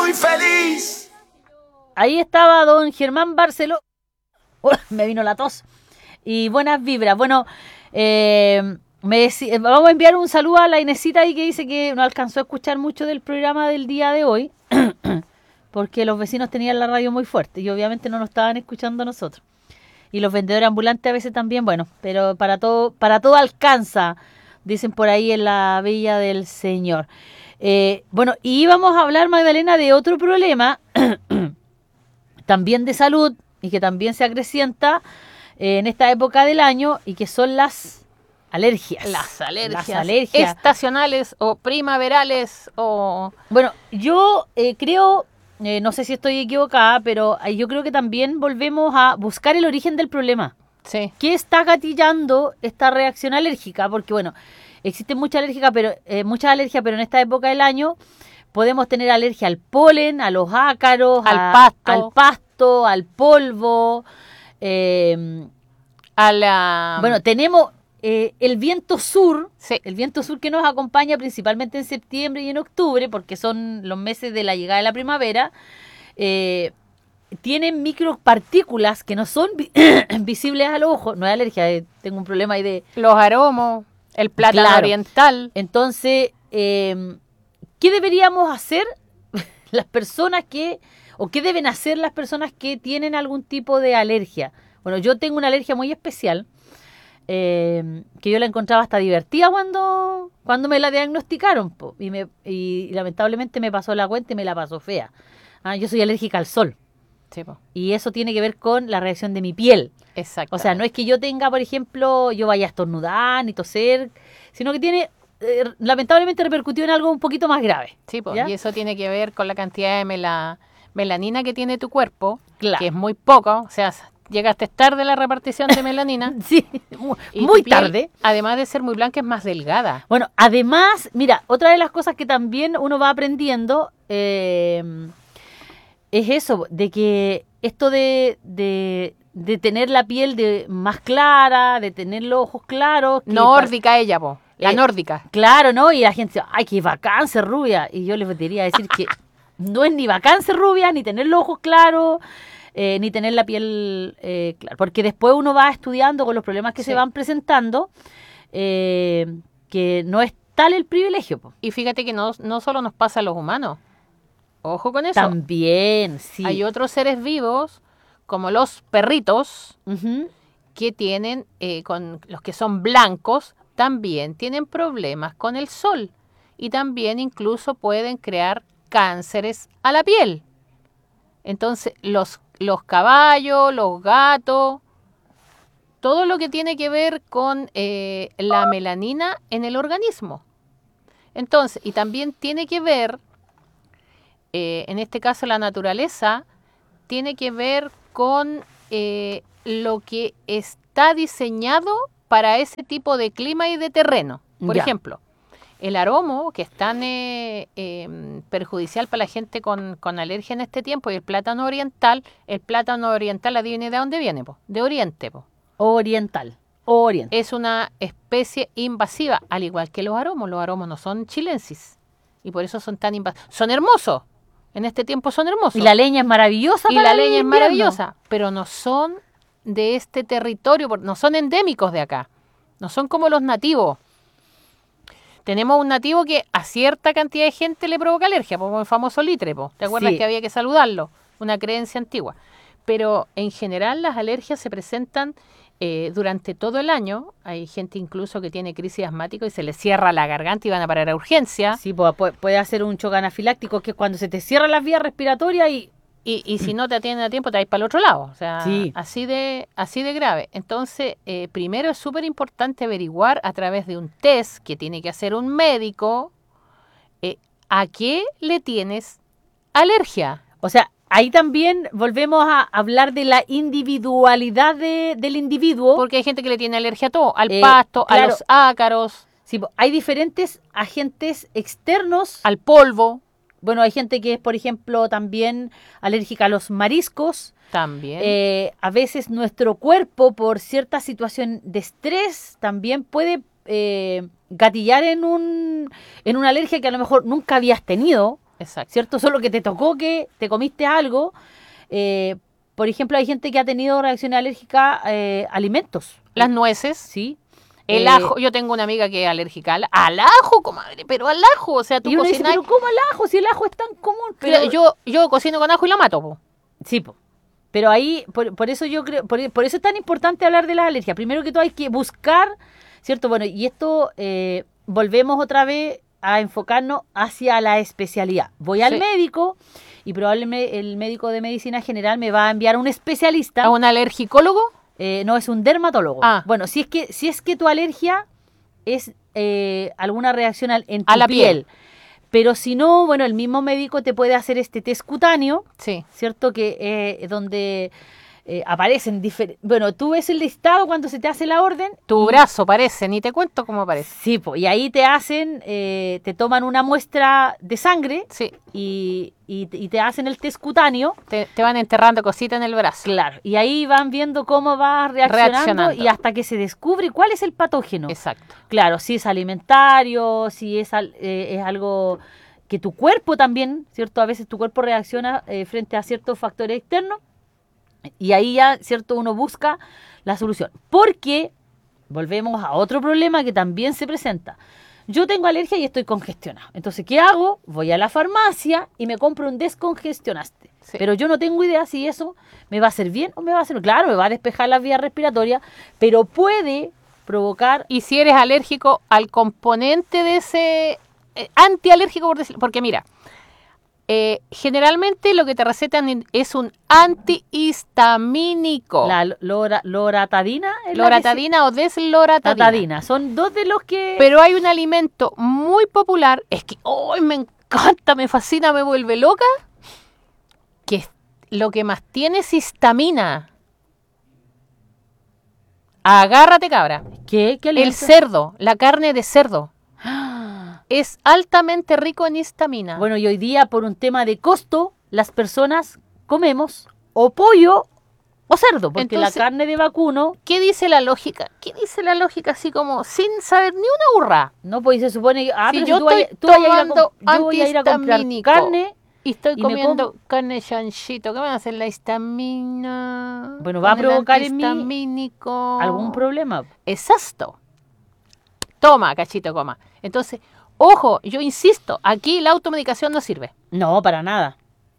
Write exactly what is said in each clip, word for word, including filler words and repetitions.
muy feliz. Ahí estaba don Germán Barceló. Uh, me vino la tos. Y buenas vibras. Bueno, eh, me dec- vamos a enviar un saludo a la Inesita ahí que dice que no alcanzó a escuchar mucho del programa del día de hoy. Porque los vecinos tenían la radio muy fuerte y obviamente no nos estaban escuchando a nosotros. Y los vendedores ambulantes a veces también, bueno, pero para todo, para todo alcanza, dicen por ahí en la Villa del Señor. Eh, bueno, y íbamos a hablar, Magdalena, de otro problema, también de salud, y que también se acrecienta eh, en esta época del año, y que son las alergias. Las alergias. Las alergias. Estacionales o primaverales o... Bueno, yo eh, creo... Eh, no sé si estoy equivocada, pero eh, yo creo que también volvemos a buscar el origen del problema. Sí. ¿Qué está gatillando esta reacción alérgica? Porque, bueno, existe mucha alérgica, pero eh, mucha alergia, pero en esta época del año podemos tener alergia al polen, a los ácaros, al a- pasto, al pasto, al polvo. Eh, a la... bueno, tenemos eh, el viento sur, sí. el viento sur que nos acompaña principalmente en septiembre y en octubre, porque son los meses de la llegada de la primavera. Eh, tienen micropartículas que no son vi- visibles al ojo. No es alergia, eh, tengo un problema ahí de... Los aromos, el plátano Claro. oriental. Entonces, eh, ¿qué deberíamos hacer las personas que... o qué deben hacer las personas que tienen algún tipo de alergia? Bueno, yo tengo una alergia muy especial, eh, que yo la encontraba hasta divertida cuando, cuando me la diagnosticaron, po, y, me, y lamentablemente me pasó la cuenta y me la pasó fea. Ah, yo soy alérgica al sol. Sí, po. Y eso tiene que ver con la reacción de mi piel. Exacto. O sea, no es que yo tenga, por ejemplo, yo vaya a estornudar ni toser, sino que tiene, eh, lamentablemente repercutió en algo un poquito más grave. Sí, po. ¿Ya? Y eso tiene que ver con la cantidad de mela- melanina que tiene tu cuerpo, Claro. que es muy poco. O sea, llegaste tarde a la repartición de melanina. Sí, muy, Y tu muy piel, tarde. además de ser muy blanca, es más delgada. Bueno, además, mira, otra de las cosas que también uno va aprendiendo eh, es eso, de que esto de, de, de tener la piel de más clara, de tener los ojos claros. que Nórdica ella, po. La Eh, nórdica. Claro, ¿no? Y la gente dice, ay, qué bacán ser rubia. Y yo les diría decir que no es ni bacán ser rubia, ni tener los ojos claros, eh, ni tener la piel eh, clara. Porque después uno va estudiando con los problemas que Sí. se van presentando, eh, que no es tal el privilegio. Po. Y fíjate que no, no solo nos pasa a los humanos. Ojo con eso. También, sí. Hay otros seres vivos, como los perritos, Ujú. que tienen, eh, con los que son blancos, también tienen problemas con el sol. Y también incluso pueden crear cánceres a la piel. Entonces, los, los caballos, los gatos, todo lo que tiene que ver con eh, la melanina en el organismo. Entonces, y también tiene que ver, eh, en este caso la naturaleza, tiene que ver con eh, lo que está diseñado para ese tipo de clima y de terreno. Por Ya. ejemplo, el aromo, que es tan eh, eh, perjudicial para la gente con, con alergia en este tiempo, y el plátano oriental, el plátano oriental, adivine de dónde viene, po, de Oriente, po. Oriental. Oriental. Es una especie invasiva, al igual que los aromos. Los aromos no son chilensis y por eso son tan invasivos. Son hermosos, en este tiempo son hermosos. Y la leña es maravillosa. Y para la el leña es invierno. maravillosa, pero no son de este territorio, por- no son endémicos de acá, no son como los nativos. Tenemos un nativo que a cierta cantidad de gente le provoca alergia, como el famoso litre, po. ¿Te acuerdas Sí. que había que saludarlo? Una creencia antigua. Pero en general las alergias se presentan eh, durante todo el año. Hay gente incluso que tiene crisis asmática y se le cierra la garganta y van a parar a urgencia. Sí, pues, puede, puede hacer un choque anafiláctico, que es cuando se te cierran las vías respiratorias y... Y, y si no te atienden a tiempo, te vais para el otro lado. O sea, Sí. así de así de grave. Entonces, eh, primero es súper importante averiguar a través de un test que tiene que hacer un médico eh, a qué le tienes alergia. O sea, ahí también volvemos a hablar de la individualidad de- del individuo. Porque hay gente que le tiene alergia a todo, al Eh, pasto, claro. a los ácaros, Sí, po, hay diferentes agentes externos. al polvo Bueno, hay gente que es, por ejemplo, también alérgica a los mariscos. también. Eh, a veces nuestro cuerpo, por cierta situación de estrés, también puede eh, gatillar en un en una alergia que a lo mejor nunca habías tenido. Exacto. ¿cierto? Solo que te tocó que te comiste algo. Eh, por ejemplo, hay gente que ha tenido reacciones alérgicas eh, a alimentos. Las nueces. Sí. El Eh, ajo, yo tengo una amiga que es alérgica al, al ajo, comadre, pero al ajo, o sea, tú Y uno dice, cocinas. pero ¿cómo el ajo? Si el ajo es tan común. Pero Pero yo, yo cocino con ajo y la mato, po. Sí, po. Pero ahí, por, por eso yo creo, por, por eso es tan importante hablar de las alergias. Primero que todo hay que buscar, ¿cierto? Bueno, y esto eh, volvemos otra vez a enfocarnos hacia la especialidad. Voy al Sí. médico y probablemente el médico de medicina general me va a enviar a un especialista. ¿A un alergicólogo? Eh, no, es un dermatólogo. Ah. Bueno, si es que, si es que tu alergia es eh, alguna reacción al- en tu A la piel. piel. Pero si no, bueno, el mismo médico te puede hacer este test cutáneo, Sí. ¿cierto? Que eh, donde eh, aparecen diferentes... Bueno, tú ves el listado cuando se te hace la orden. Tu y- brazo parece, ni te cuento cómo parece. Sí, po, y ahí te hacen, eh, te toman una muestra de sangre Sí, y, y, y te hacen el test cutáneo. te, te van enterrando cositas en el brazo. Claro, y ahí van viendo cómo va reaccionando, Reaccionando. y hasta que se descubre cuál es el patógeno. Exacto. Claro, si es alimentario, si es, al- eh, es algo que tu cuerpo también, ¿cierto? A veces tu cuerpo reacciona eh, frente a ciertos factores externos y ahí ya, ¿cierto? Uno busca la solución. Porque volvemos a otro problema que también se presenta. Yo tengo alergia y estoy congestionado. Entonces, ¿qué hago? Voy a la farmacia y me compro un descongestionante. Sí. Pero yo no tengo idea si eso me va a hacer bien o me va a hacer... Claro, me va a despejar las vías respiratorias, pero puede provocar... Y si eres alérgico al componente de ese eh, antialérgico, por decirlo, porque mira, eh, generalmente lo que te recetan en- es un antihistamínico. La lora- loratadina. ¿es la que Loratadina o se- desloratadina. Loratadina. Son dos de los que... Pero hay un alimento muy popular, es que hoy me encanta, me fascina, me vuelve loca, que es- lo que más tiene es histamina. Agárrate, cabra. ¿Qué? ¿Qué El alimento? cerdo, la carne de cerdo, Ah. es altamente rico en histamina. Bueno, y hoy día, por un tema de costo, las personas comemos o pollo o cerdo, porque Entonces- la carne de vacuno, ¿Qué dice la lógica? ¿Qué dice la lógica así como sin saber ni una burra? no, pues se supone que... Ah, Si pero yo tú vayas- estoy tú vayas a ir a tomando comp- yo voy a ir a comprar antihistamínico. carne. Y estoy Y me comiendo como- carne chanchito. ¿Qué me va a hacer la histamina? Bueno, va a Con el provocar en mí antihistamínico. ¿Algún problema? Exacto. Toma, cachito, coma. Entonces, ojo, yo insisto, aquí la automedicación no sirve. No, para nada.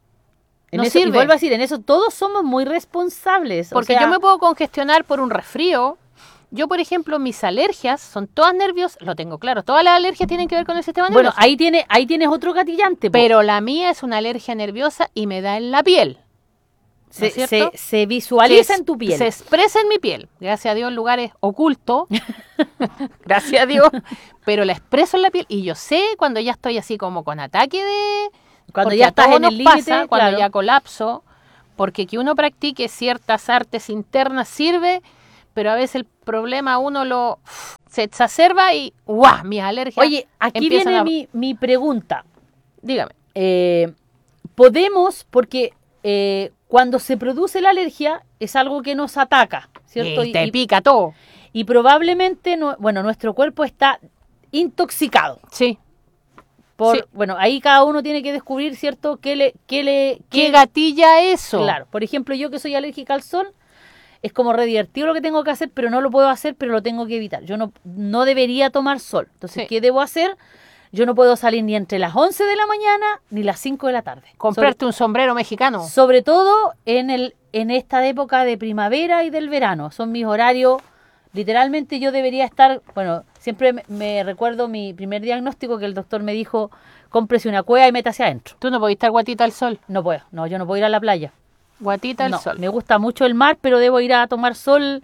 En No eso, y sirve. vuelvo a decir, en eso todos somos muy responsables. o Porque sea, yo me puedo congestionar por un resfrío. Yo, por ejemplo, mis alergias son todas nerviosas. Lo tengo claro. Todas las alergias tienen que ver con el sistema Bueno, nervioso. ahí, tiene, ahí tienes otro gatillante. po. Pero la mía es una alergia nerviosa y me da en la piel. ¿No se, es cierto? se, se visualiza Se en tu piel. Se expresa en mi piel. Gracias a Dios en lugares ocultos. Gracias a Dios. Pero la expreso en la piel. Y yo sé cuando ya estoy así como con ataque de... Cuando porque ya a estás todos en nos el límite, pasa, cuando claro. ya colapso. Porque que uno practique ciertas artes internas sirve, pero a veces el problema uno lo... se exacerba y ¡guau! Mis alergias Oye, aquí empiezan viene a- mi, mi pregunta. Dígame. Eh, podemos, porque eh, cuando se produce la alergia es algo que nos ataca, ¿cierto? Y te y, pica todo. y probablemente, no, bueno, nuestro cuerpo está intoxicado. Sí. Por, Sí. Bueno, ahí cada uno tiene que descubrir, ¿cierto? ¿Qué le... Qué le ¿Qué qué- gatilla eso? Claro, por ejemplo, yo que soy alérgica al sol, es como re divertido lo que tengo que hacer, pero no lo puedo hacer, pero lo tengo que evitar. Yo no, no debería tomar sol. Entonces, Sí. ¿qué debo hacer? Yo no puedo salir ni entre las once de la mañana ni las cinco de la tarde. Comprarte un sombrero mexicano. Sobre, sobre todo en, el, en esta época de primavera y del verano. Son mis horarios. Literalmente yo debería estar, bueno, siempre me, me recuerdo mi primer diagnóstico que el doctor me dijo, cómprese una cueva y métase adentro. Tú no podés estar guatita al sol. No puedo, no, yo no puedo ir a la playa. Guatita al No, sol. me gusta mucho el mar, pero debo ir a tomar sol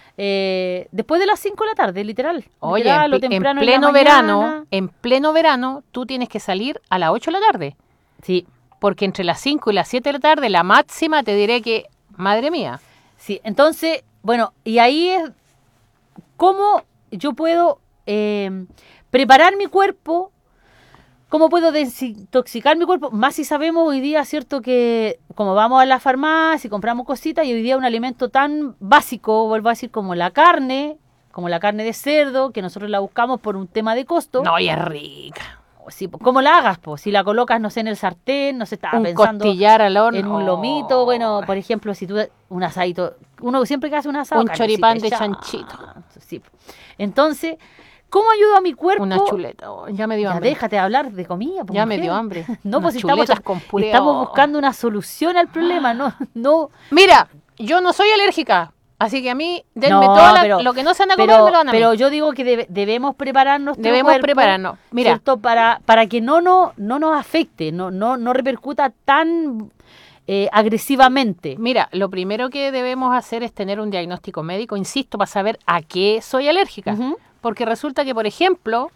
eh, después de las cinco de la tarde, literal. Oye, Literal, o en, pi- en temprano la pleno mañana. verano, en pleno verano, tú tienes que salir a las ocho de la tarde. Sí, Porque entre las cinco y las siete de la tarde, la máxima, te diré que, madre mía. sí. Entonces, bueno, y ahí es cómo yo puedo eh, preparar mi cuerpo, cómo puedo desintoxicar mi cuerpo, más si sabemos hoy día, cierto, que como vamos a la farmacia y compramos cositas, y hoy día un alimento tan básico, vuelvo a decir, como la carne, como la carne de cerdo, que nosotros la buscamos por un tema de costo. No, y es rica. sí, po, ¿cómo la hagas? Po? Si la colocas, no sé, en el sartén, no sé, estaba Un pensando costillar al horno. en un lomito, bueno, por ejemplo, si tú un asadito, uno siempre que hace un asado, Un carnecita, choripán de ya, chanchito. sí, po. Entonces, ¿cómo ayudo a mi cuerpo? Una chuleta. Oh, ya me dio Ya hambre. déjate de hablar de comida, po, Ya me mujer. dio hambre. No, Unas pues si estamos, chuletas con puré. estamos Oh. buscando una solución al problema, no, no. Mira, yo no soy alérgica, así que a mí, denme No, todo pero- lo que no se van a comer, Pero, me lo dan a mí. pero yo digo que debe- debemos preparar nuestro Debemos cuerpo, prepararnos. Mira, ¿cierto? Para, para que no, no, no nos afecte, no, no, no repercuta tan eh, agresivamente. mira, lo primero que debemos hacer es tener un diagnóstico médico, insisto, para saber a qué soy alérgica. Ujú. Porque resulta que, por ejemplo,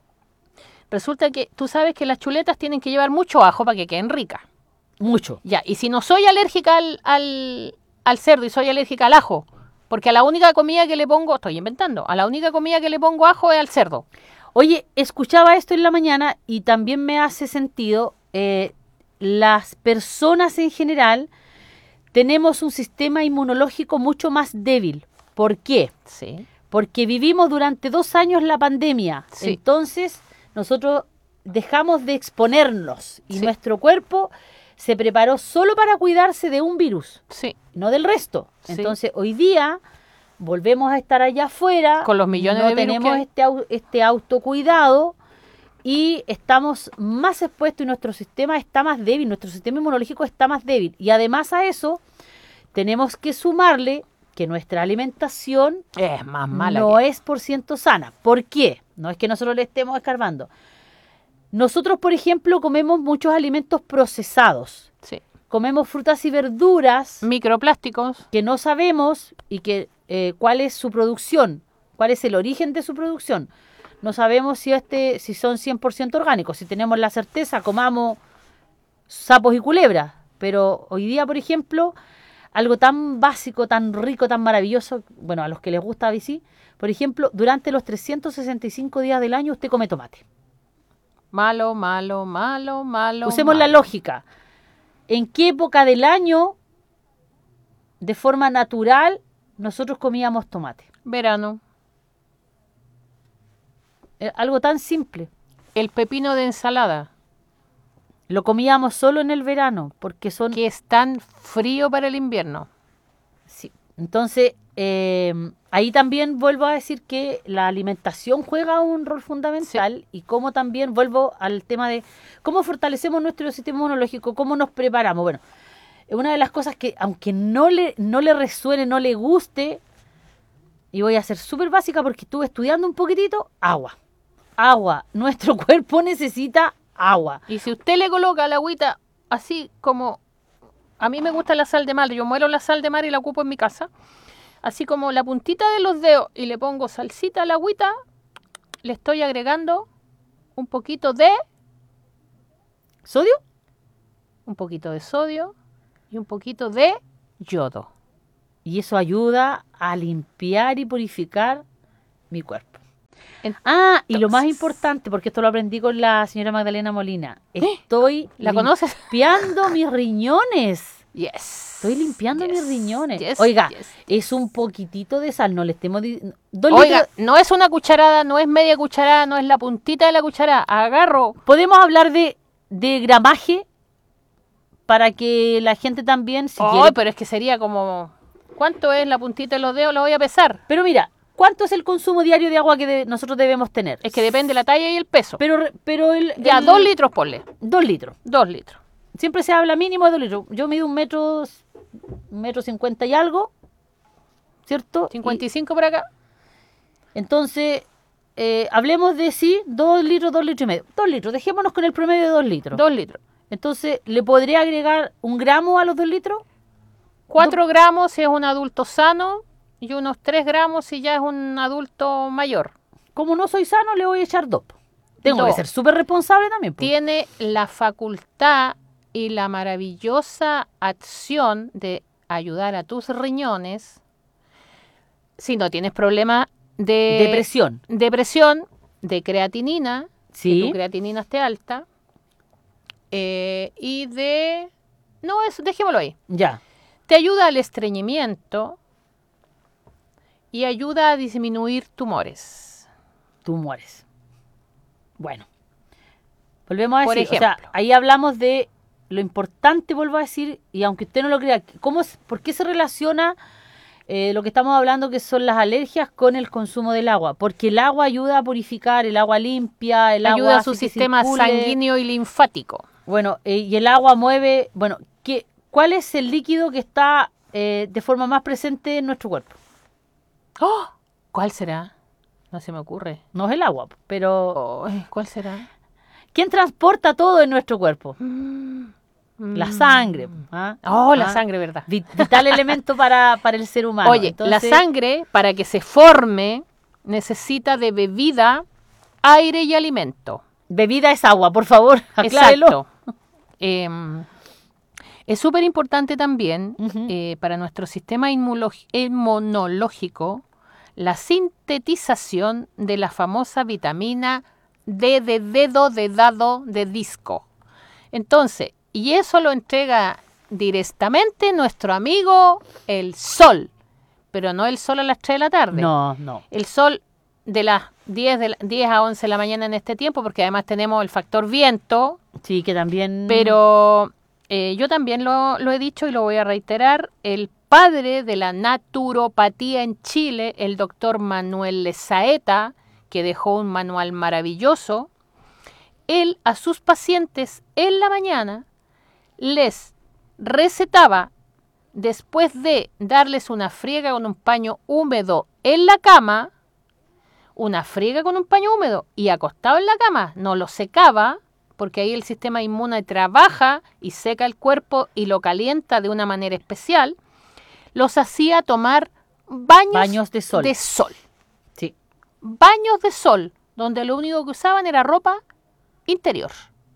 resulta que tú sabes que las chuletas tienen que llevar mucho ajo para que queden ricas. Mucho. Ya, y si no soy alérgica al, al, al cerdo y soy alérgica al ajo, porque a la única comida que le pongo, estoy inventando, a la única comida que le pongo ajo es al cerdo. Oye, escuchaba esto en la mañana y también me hace sentido, eh, las personas en general tenemos un sistema inmunológico mucho más débil. ¿Por qué? Sí. Porque vivimos durante dos años la pandemia. Sí. Entonces, nosotros dejamos de exponernos y Sí. nuestro cuerpo se preparó solo para cuidarse de un virus, Sí. no del resto. Sí. Entonces, hoy día volvemos a estar allá afuera, Con los millones no de virus tenemos que hay. este, au- este autocuidado y estamos más expuestos y nuestro sistema está más débil, nuestro sistema inmunológico está más débil. Y además a eso, tenemos que sumarle que nuestra alimentación Es más mala. no que- es por ciento sana. ¿Por qué? No es que nosotros le estemos escarbando. Nosotros, por ejemplo, comemos muchos alimentos procesados. Sí. Comemos frutas y verduras Microplásticos. que no sabemos y que eh, cuál es su producción, cuál es el origen de su producción. No sabemos si este, si son cien por ciento orgánicos. Si tenemos la certeza, comamos sapos y culebras. Pero hoy día, por ejemplo, algo tan básico, tan rico, tan maravilloso, bueno, a los que les gusta a bici, por ejemplo, durante los trescientos sesenta y cinco días del año usted come tomate. Malo, malo, malo, malo. Usemos la malo. lógica. ¿En qué época del año, de forma natural, nosotros comíamos tomate? Verano. Eh, Algo tan simple. El pepino de ensalada, Lo comíamos solo en el verano, porque son... que es tan frío para el invierno. Sí. Entonces, eh, ahí también vuelvo a decir que la alimentación juega un rol fundamental y cómo también vuelvo al tema de cómo fortalecemos nuestro sistema inmunológico, cómo nos preparamos. Bueno, una de las cosas que, aunque no le, no le resuene, no le guste, y voy a ser súper básica porque estuve estudiando un poquitito, agua. Agua. Nuestro cuerpo necesita agua. Y si usted le coloca la agüita así como... A mí me gusta la sal de mar, yo muelo la sal de mar y la ocupo en mi casa. Así como la puntita de los dedos y le pongo salsita a la agüita, le estoy agregando un poquito de... ¿Sodio? Un poquito de sodio y un poquito de yodo. Y eso ayuda a limpiar y purificar mi cuerpo. Entonces, Ah, y lo más importante, porque esto lo aprendí con la señora Magdalena Molina, estoy ¿la conoces? limpiando mis riñones. Yes. Estoy limpiando mis Yes, riñones. yes, Oiga, yes. es un poquitito de sal, no le estemos... di- Dos Oiga, litros. no es una cucharada, no es media cucharada, no es la puntita de la cucharada. Agarro. Podemos hablar de, de gramaje para que la gente también, si Ay, quiere... pero es que sería como... ¿Cuánto es la puntita de los dedos? Lo voy a pesar. Pero mira, ¿cuánto es el consumo diario de agua que de- nosotros debemos tener? Es que depende la talla y el peso. Pero, re- pero el... Ya, el- dos litros ponle. Dos litros. Dos litros. Siempre se habla mínimo de dos litros. Yo mido un metro, un metro cincuenta y algo, ¿cierto? cincuenta y Y cinco por acá. entonces, eh, hablemos de sí, dos litros, dos litros y medio. Dos litros, dejémonos con el promedio de dos litros. Dos litros. Entonces, ¿le podría agregar un gramo a los dos litros? Cuatro gramos si es un adulto sano y unos tres gramos si ya es un adulto mayor. Como no soy sano, le voy a echar dos. Tengo Dos. que ser súper responsable también. po. Tiene la facultad y la maravillosa acción de ayudar a tus riñones si no tienes problema de Depresión. de presión, de creatinina, que Sí. tu creatinina esté alta, eh, y de... No, eso, dejémoslo ahí. Ya. Te ayuda al estreñimiento y ayuda a disminuir tumores. Tumores. Bueno. Volvemos a Por decir, o sea, ejemplo. ahí hablamos de lo importante, vuelvo a decir, y aunque usted no lo crea, ¿cómo, es- ¿por qué se relaciona eh, lo que estamos hablando que son las alergias con el consumo del agua? Porque el agua ayuda a purificar, el agua limpia, el agua Ayuda a hace su que sistema circule. sanguíneo y linfático. Bueno, eh, y el agua mueve, bueno, ¿qué, ¿cuál es el líquido que está eh, de forma más presente en nuestro cuerpo? ¡Oh! ¿Cuál será? No se me ocurre. No es el agua, pero Ay, ¿cuál será? ¿quién transporta todo en nuestro cuerpo? Mm, La mm. sangre. ¿ah? Oh, la ¿Ah? sangre, ¿verdad? Vi- Vital elemento para, para el ser humano. Oye, la Entonces, sangre, para que se forme, necesita de bebida, aire y alimento. bebida es agua, por favor, aclárelo. Exacto. Em, es súper importante también Ujú. eh, para nuestro sistema inmulo- inmunológico la sintetización de la famosa vitamina D de dedo, de dado, de disco. Entonces, y eso lo entrega directamente nuestro amigo el sol, pero no el sol a las tres de la tarde. No, no. El sol de las diez, de la- diez a once de la mañana en este tiempo, porque además tenemos el factor viento, Sí, que también... pero eh, yo también lo, lo he dicho y lo voy a reiterar, el padre de la naturopatía en Chile, el doctor Manuel Lezaeta, que dejó un manual maravilloso, él a sus pacientes en la mañana les recetaba, después de darles una friega con un paño húmedo en la cama, una friega con un paño húmedo y acostado en la cama, no lo secaba, porque ahí el sistema inmune trabaja y seca el cuerpo y lo calienta de una manera especial, los hacía tomar baños, Baños de sol. de sol. Sí. Baños de sol, donde lo único que usaban era ropa interior.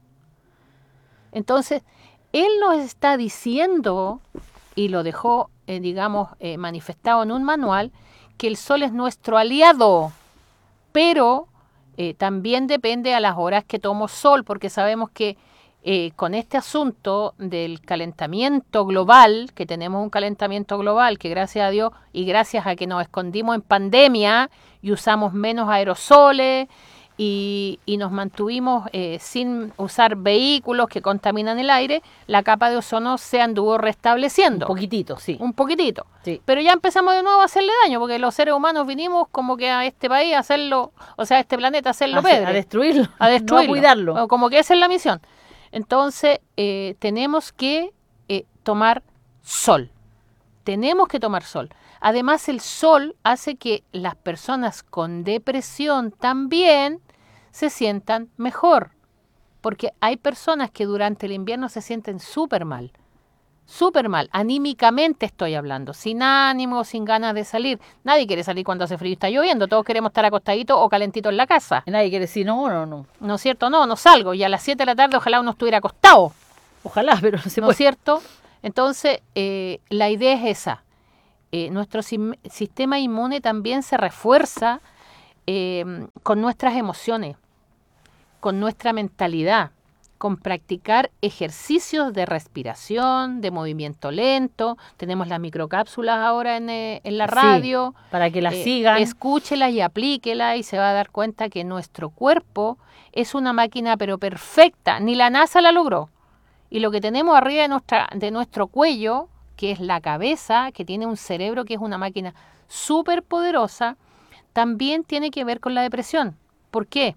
Entonces, él nos está diciendo, y lo dejó, eh, digamos, eh, manifestado en un manual, que el sol es nuestro aliado, pero eh, también depende a las horas que tomo sol, porque sabemos que eh, con este asunto del calentamiento global, que tenemos un calentamiento global, que gracias a Dios y gracias a que nos escondimos en pandemia y usamos menos aerosoles y, y nos mantuvimos eh, sin usar vehículos que contaminan el aire, la capa de ozono se anduvo restableciendo. Un poquitito, sí. Un poquitito. Sí. Pero ya empezamos de nuevo a hacerle daño, porque los seres humanos vinimos como que a este país a hacerlo, o sea, a este planeta a hacerlo a, pedre. a destruirlo. A destruirlo. No a cuidarlo. O como que esa es la misión. Entonces, eh, tenemos que eh, tomar sol. Tenemos que tomar sol. Además, el sol hace que las personas con depresión también se sientan mejor. Porque hay personas que durante el invierno se sienten súper mal. Súper mal. Anímicamente estoy hablando. Sin ánimo, sin ganas de salir. Nadie quiere salir cuando hace frío y está lloviendo. Todos queremos estar acostaditos o calentitos en la casa. Nadie quiere decir, no, no, no. ¿No es cierto? No, no salgo. Y a las siete de la tarde ojalá uno estuviera acostado. Ojalá, pero no se ¿No puede. es cierto? Entonces, eh, la idea es esa. Eh, nuestro sim- sistema inmune también se refuerza eh, con nuestras emociones, con nuestra mentalidad, con practicar ejercicios de respiración, de movimiento lento. Tenemos las microcápsulas ahora en, eh, en la Sí, radio. para que las Eh, sigan. Escúchela y aplíquela y se va a dar cuenta que nuestro cuerpo es una máquina pero perfecta. Ni la NASA la logró. Y lo que tenemos arriba de, nuestra, de nuestro cuello, que es la cabeza, que tiene un cerebro que es una máquina súper poderosa, también tiene que ver con la depresión. ¿Por qué?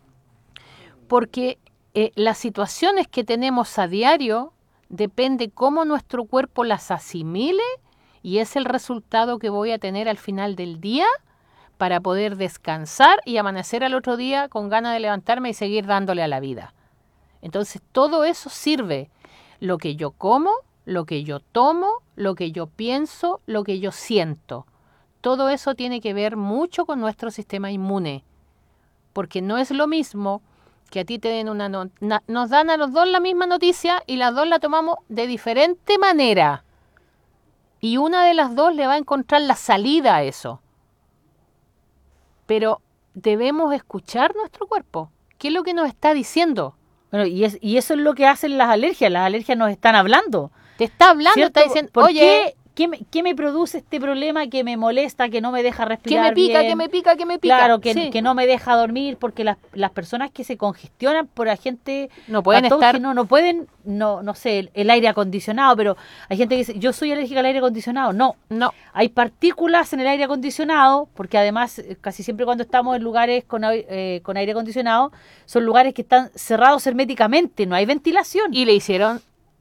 Porque eh, las situaciones que tenemos a diario depende cómo nuestro cuerpo las asimile y es el resultado que voy a tener al final del día para poder descansar y amanecer al otro día con ganas de levantarme y seguir dándole a la vida. Entonces todo eso sirve. Lo que yo como, lo que yo tomo, lo que yo pienso, lo que yo siento. Todo eso tiene que ver mucho con nuestro sistema inmune. Porque no es lo mismo que a ti te den una... No, na, nos dan a los dos la misma noticia y las dos la tomamos de diferente manera. Y una de las dos le va a encontrar la salida a eso. Pero debemos escuchar nuestro cuerpo. ¿Qué es lo que nos está diciendo? Bueno, y, es, y eso es lo que hacen las alergias. Las alergias nos están hablando. Te está hablando, ¿cierto? está diciendo, ¿Por oye, qué, ¿qué me, qué me produce este problema que me molesta, que no me deja Que respirar me pica, bien? que me pica, que me pica. Claro, que, Sí. que no me deja dormir, porque las, las personas que se congestionan por agente No pueden estar... patógeno no pueden, no, no sé, el, el aire acondicionado, pero hay gente que dice, yo soy alérgica al aire acondicionado. No, No, hay partículas en el aire acondicionado, porque además eh, casi siempre cuando estamos en lugares con, ai- eh, con aire acondicionado, son lugares que están cerrados herméticamente, no hay ventilación. y le hicieron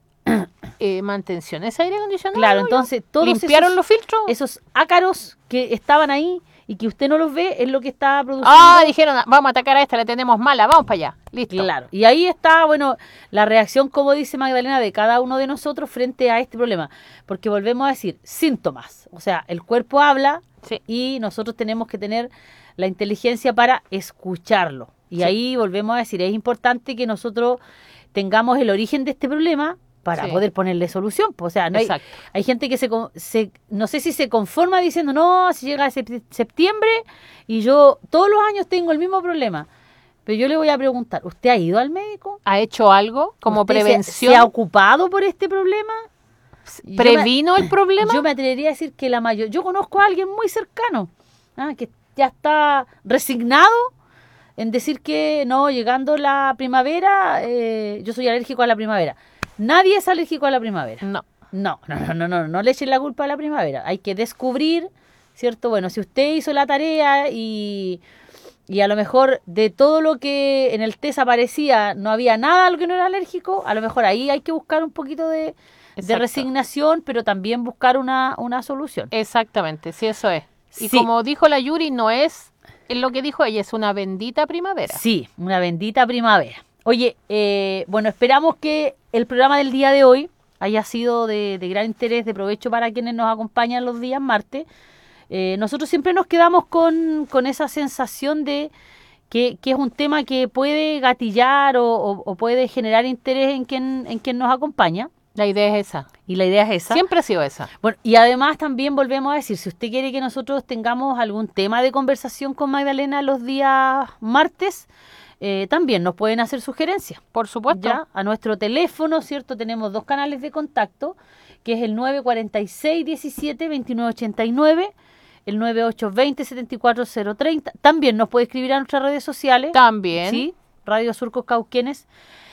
eh, mantención a ese aire acondicionado. Claro, ¿no? entonces todos ¿Limpiaron esos, los filtros? esos ácaros que estaban ahí y que usted no los ve, es lo que está produciendo. Ah, dijeron, vamos a atacar a esta, la tenemos mala, vamos para allá. Listo. Claro, y ahí está, bueno, la reacción, como dice Magdalena, de cada uno de nosotros frente a este problema. Porque volvemos a decir, síntomas. O sea, el cuerpo habla Sí. y nosotros tenemos que tener la inteligencia para escucharlo. Y Sí. ahí volvemos a decir, es importante que nosotros tengamos el origen de este problema para Sí. poder ponerle solución. O sea, no hay, Exacto. hay gente que se, con- se, no sé si se conforma diciendo, no, si llega sep- septiembre y yo todos los años tengo el mismo problema. Pero yo le voy a preguntar, ¿usted ha ido al médico? ¿Ha hecho algo como ¿Usted se- prevención? ¿Se ha ocupado por este problema? Yo me- ¿Previno el problema? Yo me atrevería a decir que la mayor... Yo conozco a alguien muy cercano, ah, que ya está resignado en decir que no, llegando la primavera, eh, yo soy alérgico a la primavera. Nadie es alérgico a la primavera. No. No, no, no, no, no, no le echen la culpa a la primavera. Hay que descubrir, ¿cierto? Bueno, si usted hizo la tarea y, y a lo mejor de todo lo que en el test aparecía no había nada a lo que no era alérgico, a lo mejor ahí hay que buscar un poquito de, de Exacto. resignación, pero también buscar una, una solución. Exactamente, sí, eso es. Y Sí. como dijo la Yuri, no es es lo que dijo ella, es una bendita primavera. Sí, una bendita primavera. Oye, eh, bueno, esperamos que el programa del día de hoy haya sido de, de gran interés, de provecho para quienes nos acompañan los días martes. Eh, nosotros siempre nos quedamos con, con esa sensación de que, que es un tema que puede gatillar o, o- o puede generar interés en quien, en quien nos acompaña. La idea es esa. Y la idea es esa. Siempre ha sido esa. Bueno, y además también volvemos a decir, si usted quiere que nosotros tengamos algún tema de conversación con Magdalena los días martes, eh, también nos pueden hacer sugerencias. Por supuesto. Ya, a nuestro teléfono, ¿cierto? Tenemos dos canales de contacto, que es el nueve cuatro seis, diecisiete, veintinueve ochenta y nueve, el nueve ocho dos cero, setenta y cuatro cero treinta. También nos puede escribir a nuestras redes sociales. También. Sí, Radio Surcos Cauquenes.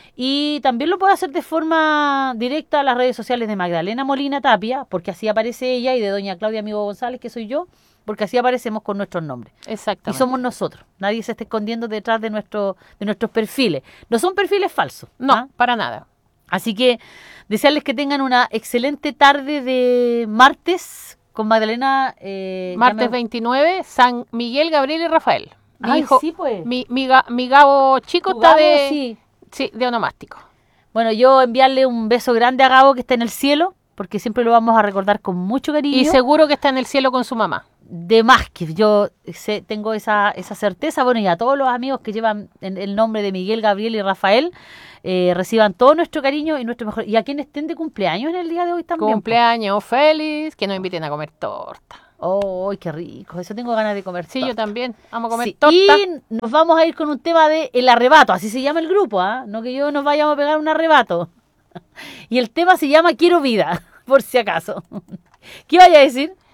Y también lo puede hacer de forma directa a las redes sociales de Magdalena Molina Tapia, porque así aparece ella, y de doña Claudia Amigo González, que soy yo, porque así aparecemos con nuestros nombres. Y Exactamente. somos nosotros. Nadie se está escondiendo detrás de, nuestro, de nuestros perfiles. No son perfiles falsos. No, ¿ah? para nada. Así que desearles que tengan una excelente tarde de martes con Magdalena. Eh, ya Martes me- veintinueve, San Miguel, Gabriel y Rafael. Mi Ay, hijo, sí, pues. mi, mi, ga- mi Gabo chico Tu está Gabo, de, sí. sí, de onomástico. Bueno, yo enviarle un beso grande a Gabo, que está en el cielo, porque siempre lo vamos a recordar con mucho cariño. Y seguro que está en el cielo con su mamá. De más que yo sé, tengo esa, esa certeza. Bueno, y a todos los amigos que llevan en- el nombre de Miguel, Gabriel y Rafael, eh, reciban todo nuestro cariño y nuestro mejor. Y a quienes estén de cumpleaños en el día de hoy también. Cumpleaños feliz, que nos inviten a comer torta. ¡Oh, qué rico! Eso tengo ganas de comer. Sí, yo torta. también. Vamos a comer Sí, torta. y nos vamos a ir con un tema de El Arrebato, así se llama el grupo, ¿ah? No que yo nos vayamos a pegar un arrebato. Y el tema se llama Quiero Vida, por si acaso. ¿Qué vaya a decir?